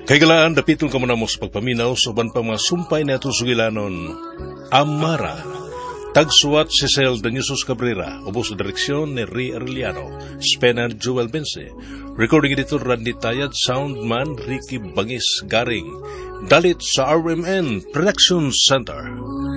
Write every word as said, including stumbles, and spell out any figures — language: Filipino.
Kay galaan, dapitong ka muna mo sa pagpaminaw sa uban pa mga sumpay na ito sugilanon. Amara. Tagsuwat si Cel Daniusos Cabrera, ubos sa direksyon ni Ri Arellano, Spenan Joel Bense, recording editor Randy Tayad, soundman Ricky Bangis Garing, dalit sa R M N Production Center.